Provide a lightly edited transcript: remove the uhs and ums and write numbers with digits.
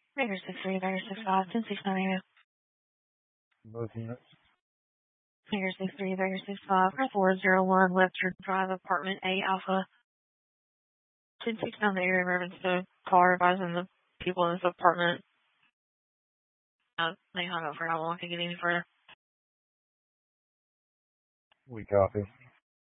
Mayor 63, Mayor 65, 1069 Both units. Mayor 63, Mayor 65, 401 Western Drive, Apartment A Alpha. 1069 the area emergency call advising the people in this apartment. They hung up for how long to get any further. We copy.